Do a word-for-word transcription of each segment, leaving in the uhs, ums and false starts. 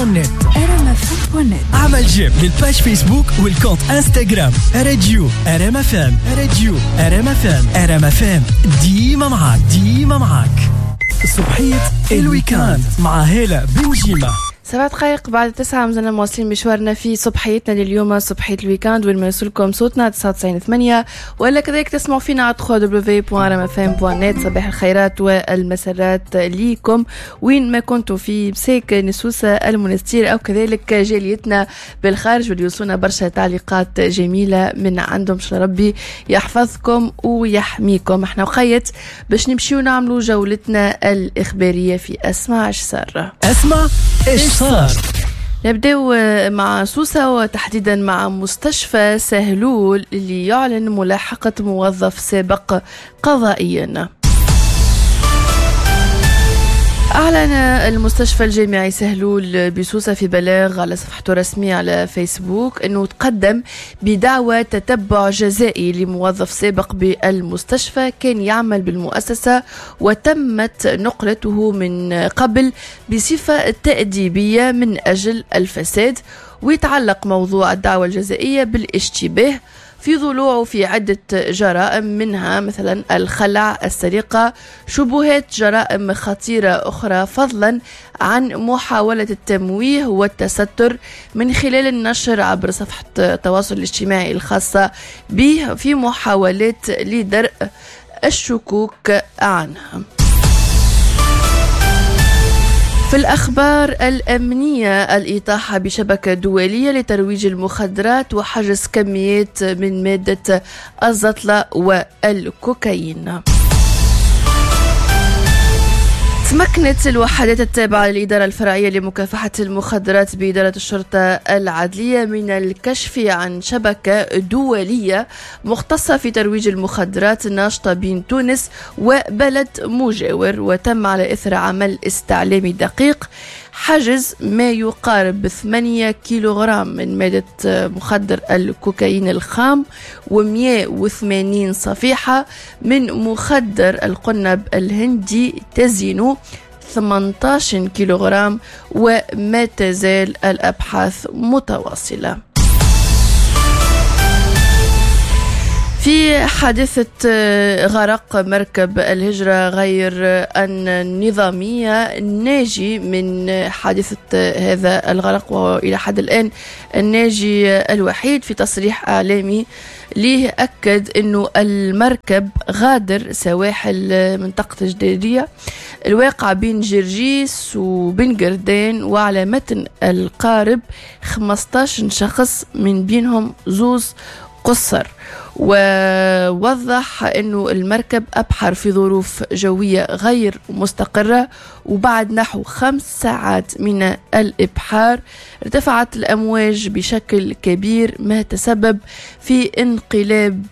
بوان نت. ار ام اف ام بوان نت. عمل جيم للباج فيسبوك والكونت انستغرام راديو ار ام اف ام. راديو ار ام اف ام. ار ام اف ام ديما معاك ديما معاك. صبحية الويكاند مع هالة بنجيمة. سبع دقائق بعد تسعة مازلنا مواصلين مشوارنا في صبحيتنا لليوم، صبحية الويكاند، وين ما يوصلكم صوتنا تسعة وتسعين ثمانية، ولا كذلك تسمعوا فينا على دبليو دبليو بوان ار ام اف ام بوان نت. صباح الخيرات والمسرات ليكم وين ما كنتوا، في مساك نسوسة المنستير أو كذلك جاليتنا بالخارج، واللي يوصلنا برشا تعليقات جميلة من عندهم. شو ربي يحفظكم ويحميكم. احنا وخيت باش نمشيو نعملوا جولتنا الإخبارية في أسمع اش صار. اسمع ايش صار. نبدأ مع سوسة، وتحديدا مع مستشفى سهلول اللي يعلن ملاحقة موظف سابق قضائيا. أعلن المستشفى الجامعي سهلول بسوسة في بلاغ على صفحته الرسمية على فيسبوك أنه تقدم بدعوى تتبع جزائي لموظف سابق بالمستشفى كان يعمل بالمؤسسة وتمت نقلته من قبل بصفة تأديبية من أجل الفساد، ويتعلق موضوع الدعوى الجزائية بالاشتباه في ضلوعه في عدة جرائم، منها مثلا الخلع، السرقة، شبهات جرائم خطيرة أخرى، فضلا عن محاولة التمويه والتستر من خلال النشر عبر صفحة التواصل الاجتماعي الخاصة به في محاولات لدرء الشكوك عنها. في الأخبار الأمنية، الإطاحة بشبكة دولية لترويج المخدرات وحجز كميات من مادة الزطلة والكوكايين. تمكنت الوحدات التابعة للإدارة الفرعية لمكافحة المخدرات بإدارة الشرطة العدلية من الكشف عن شبكة دولية مختصة في ترويج المخدرات ناشطة بين تونس وبلد مجاور، وتم على إثر عمل استعلامي دقيق حجز ما يقارب ثمانية كيلوغرام من مادة مخدر الكوكايين الخام ومئة وثمانين صفيحة من مخدر القنب الهندي تزن ثمانية عشر كيلوغرام، وما تزال الأبحاث متواصلة. في حادثة غرق مركب الهجرة غير النظامية الناجي من حادثة هذا الغرق، وإلى حد الآن الناجي الوحيد، في تصريح إعلامي ليه أكد أنه المركب غادر سواحل منطقة الجديرية الواقع بين جرجيس وبن قردين، وعلى متن القارب خمسة عشر شخص من بينهم زوز قصر. ووضح أنه المركب أبحر في ظروف جوية غير مستقرة، وبعد نحو خمس ساعات من الإبحار ارتفعت الأمواج بشكل كبير، ما تسبب في انقلاب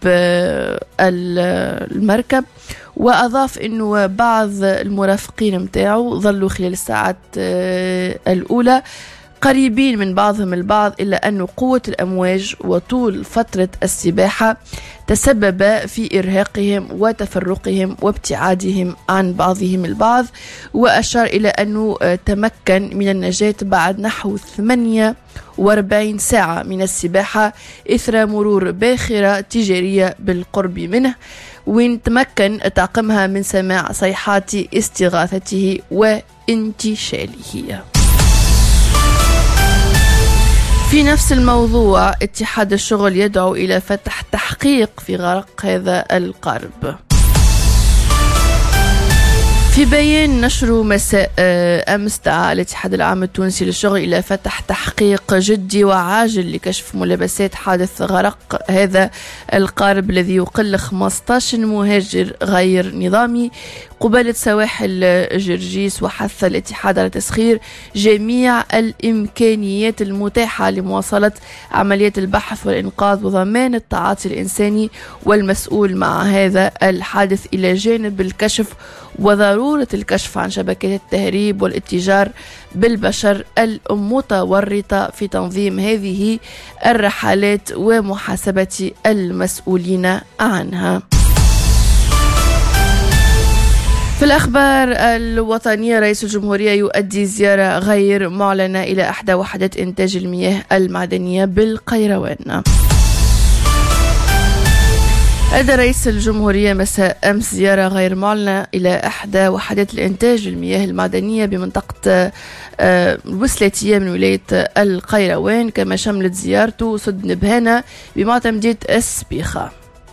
المركب. وأضاف أنه بعض المرافقين متاعه ظلوا خلال الساعات الأولى قريبين من بعضهم البعض، إلا أن قوة الأمواج وطول فترة السباحة تسبب في إرهاقهم وتفرقهم وابتعادهم عن بعضهم البعض. وأشار إلى أنه تمكن من النجاة بعد نحو ثمانية وأربعين ساعة من السباحة إثر مرور باخرة تجارية بالقرب منه، وين تمكن طاقمها من سماع صيحات استغاثته وانتشاله. في نفس الموضوع، اتحاد الشغل يدعو إلى فتح تحقيق في غرق هذا القارب. في بيان نشره مساء أمس، دعا الاتحاد العام التونسي للشغل إلى فتح تحقيق جدي وعاجل لكشف ملابسات حادث غرق هذا القارب الذي يقل خمسة عشر مهاجر غير نظامي قبالة سواحل جرجيس. وحث الاتحاد على تسخير جميع الإمكانيات المتاحة لمواصلة عمليات البحث والإنقاذ وضمان التعاطي الإنساني والمسؤول مع هذا الحادث، إلى جانب الكشف وضرورة الكشف عن شبكات التهريب والاتجار بالبشر المتورطة في تنظيم هذه الرحلات ومحاسبة المسؤولين عنها. في الأخبار الوطنية، رئيس الجمهورية يؤدي زيارة غير معلنة إلى إحدى وحدات إنتاج المياه المعدنية بالقيروان. أدى رئيس الجمهورية مساء أمس زيارة غير معلنة إلى إحدى وحدات الإنتاج المياه المعدنية بمنطقة الوسلاتية من ولاية القيروان، كما شملت زيارته سد نبهانة بمعتمدية السبيخة.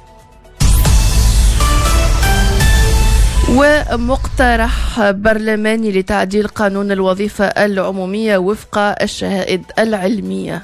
ومقترح برلماني لتعديل قانون الوظيفة العمومية وفق الشهائد العلمية.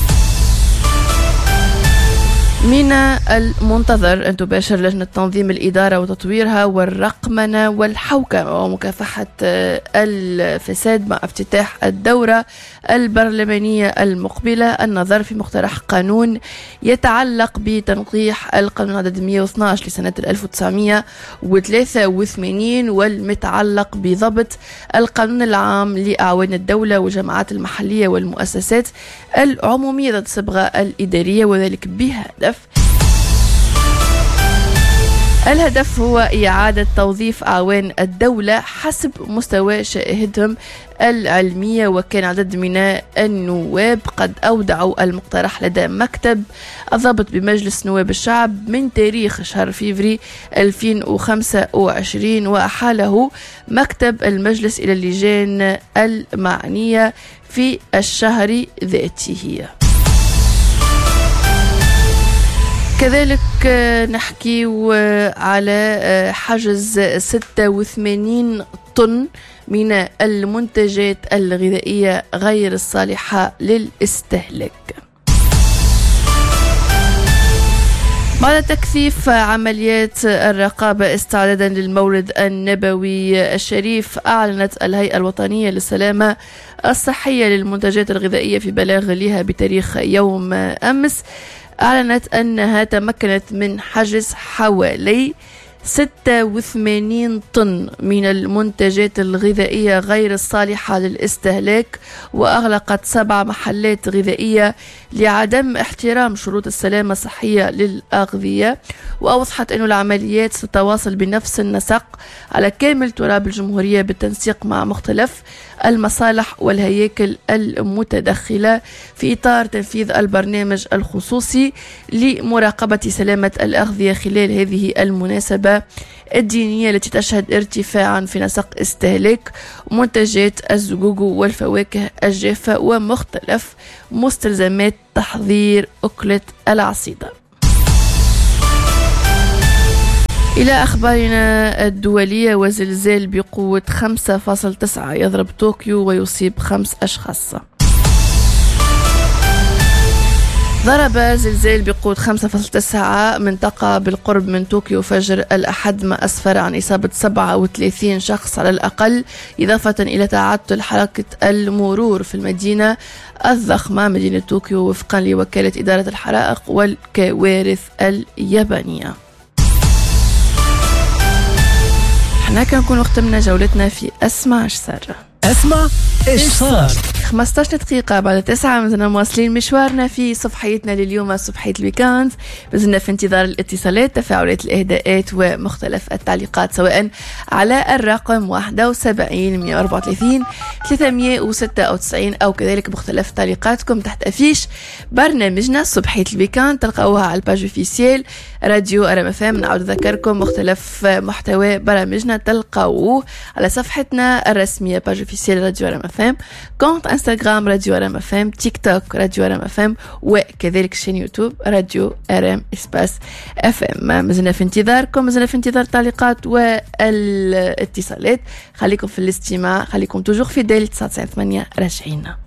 من المنتظر أن تباشر لجنة تنظيم الإدارة وتطويرها والرقمنة والحوكمة ومكافحة الفساد مع افتتاح الدورة البرلمانية المقبلة النظر في مقترح قانون يتعلق بتنقيح القانون عدد مئة واثني عشر لسنة ألف وتسعمئة وثلاثة وثمانين والمتعلق بضبط القانون العام لأعوان الدولة والجماعات المحلية والمؤسسات العمومية ذات الصبغة الإدارية، وذلك بهدف الهدف هو إعادة توظيف أعوان الدولة حسب مستوى شهادتهم العلمية. وكان عدد من النواب قد أودعوا المقترح لدى مكتب الضابط بمجلس نواب الشعب من تاريخ شهر فيفري ألفين وخمسة وعشرين، وأحاله مكتب المجلس إلى اللجان المعنية في الشهر ذاته. كذلك نحكي على حجز ستة وثمانين طن من المنتجات الغذائية غير الصالحة للاستهلاك. بعد تكثيف عمليات الرقابة استعدادا للمولد النبوي الشريف، أعلنت الهيئة الوطنية للسلامة الصحية للمنتجات الغذائية في بلاغ لها بتاريخ يوم أمس، أعلنت أنها تمكنت من حجز حوالي ستة وثمانين طن من المنتجات الغذائية غير الصالحة للاستهلاك، وأغلقت سبع محلات غذائية لعدم احترام شروط السلامة الصحية للأغذية. وأوضحت أن العمليات ستتواصل بنفس النسق على كامل تراب الجمهورية بالتنسيق مع مختلف المصالح والهياكل المتدخلة في إطار تنفيذ البرنامج الخصوصي لمراقبة سلامة الأغذية خلال هذه المناسبة الدينية التي تشهد ارتفاعا في نسق استهلاك منتجات الزجوج والفواكه الجافة ومختلف مستلزمات تحضير أكلة العصيدة. إلى أخبارنا الدولية، وزلزال بقوة خمسة فاصلة تسعة يضرب طوكيو ويصيب خمس أشخاص. ضرب زلزال بقوة خمسة فاصلة تسعة منطقة بالقرب من طوكيو فجر الأحد، ما أسفر عن إصابة سبعة وثلاثين شخص على الأقل، إضافة إلى تعطل حركة المرور في المدينة الضخمة مدينة طوكيو وفقا لوكالة إدارة الحرائق والكوارث اليابانية. احنا كنكون ختمنا جولتنا في أسمع إيش صار. أسمع إيش صار. خمسة عشر دقيقة بعد تسعة مازلنا مواصلين مشوارنا في صبحيتنا لليوم، صبحية الويكاند. مازلنا في انتظار الاتصالات، تفاعلات، الإهداءات ومختلف التعليقات، سواء على الرقم واحد وسبعين مئة وأربعة وثلاثين ثلاثمئة وستة وتسعين أو كذلك مختلف تعليقاتكم تحت أفيش برنامجنا صبحية الويكاند. تلقاوها على الباج اوفيسيال راديو ار ام اف ام. نعود نذكركم مختلف محتوى برامجنا تلقاوه على صفحتنا الرسمية باج اوفيسيال راديو ار ام اف ام، كونت انستغرام راديو ار ام اف ام، تيك توك راديو ار ام اف ام، وكذلك شين يوتيوب راديو ار ام اسباس اف ام. مازلنا في انتظاركم، مازلنا في انتظار التعليقات والاتصالات. خليكم في الاستماع، خليكم توجور في دايل تسعة وتسعين ثمانية راجعين.